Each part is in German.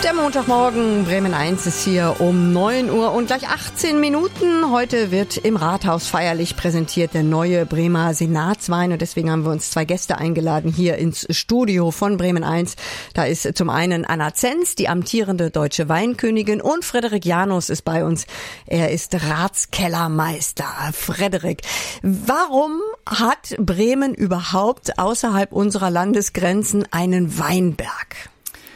Der Montagmorgen, Bremen 1 ist hier um 9 Uhr und gleich 18 Minuten. Heute wird im Rathaus feierlich präsentiert der neue Bremer Senatswein und deswegen haben wir uns 2 Gäste eingeladen hier ins Studio von Bremen 1. Da ist zum einen Anna Zenz, die amtierende deutsche Weinkönigin, und Frederik Janus ist bei uns. Er ist Ratskellermeister. Frederik, warum hat Bremen überhaupt außerhalb unserer Landesgrenzen einen Weinberg?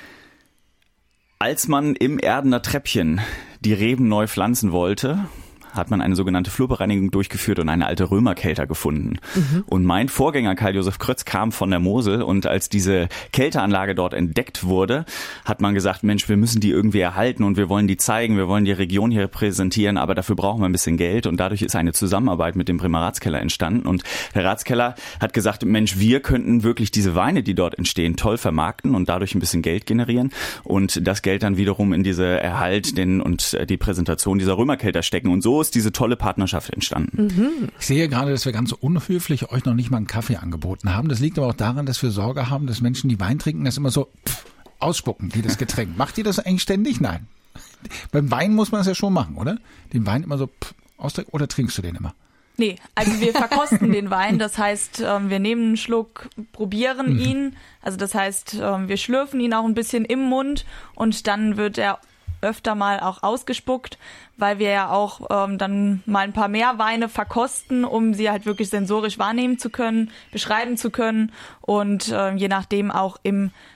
Als man im Erdener Treppchen die Reben neu pflanzen wollte, hat man eine sogenannte Flurbereinigung durchgeführt und eine alte Römerkelter gefunden. Und mein Vorgänger Karl-Josef Krötz kam von der Mosel, und als diese Kälteanlage dort entdeckt wurde, hat man gesagt, Mensch, wir müssen die irgendwie erhalten und wir wollen die zeigen, wir wollen die Region hier repräsentieren, aber dafür brauchen wir ein bisschen Geld, und dadurch ist eine Zusammenarbeit mit dem Bremer Ratskeller entstanden, und der Ratskeller hat gesagt, Mensch, wir könnten wirklich diese Weine, die dort entstehen, toll vermarkten und dadurch ein bisschen Geld generieren und das Geld dann wiederum in diese Erhalt und die Präsentation dieser Römerkelter stecken, und so ist diese tolle Partnerschaft entstanden. Ich sehe gerade, dass wir ganz unhöflich euch noch nicht mal einen Kaffee angeboten haben. Das liegt aber auch daran, dass wir Sorge haben, dass Menschen, die Wein trinken, das immer so ausspucken, wie das Getränk. Macht ihr das eigentlich ständig? Nein. Beim Wein muss man das ja schon machen, oder? Den Wein immer so austrinken, oder trinkst du den immer? Nee, also wir verkosten den Wein, das heißt, wir nehmen einen Schluck, probieren ihn, also das heißt, wir schlürfen ihn auch ein bisschen im Mund und dann wird er öfter mal auch ausgespuckt, weil wir ja auch dann mal ein paar mehr Weine verkosten, um sie halt wirklich sensorisch wahrnehmen zu können, beschreiben zu können und je nachdem auch im